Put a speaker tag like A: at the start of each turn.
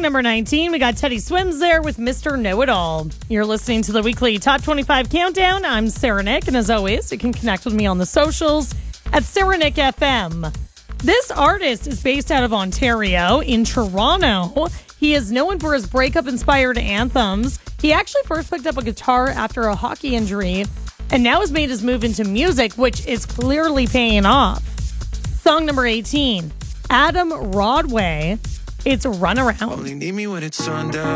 A: number 19, we got Teddy Swims there with Mr. Know-It-All. You're listening to the weekly Top 25 Countdown. I'm Sarah Nick, and as always, you can connect with me on the socials at Sarah Nick FM. This artist is based out of Ontario in Toronto. He is known for his breakup-inspired anthems. He actually first picked up a guitar after a hockey injury and now has made his move into music, which is clearly paying off. Song number 18, Adam Rodway. It's Run Around.
B: Only need me when it's sundown.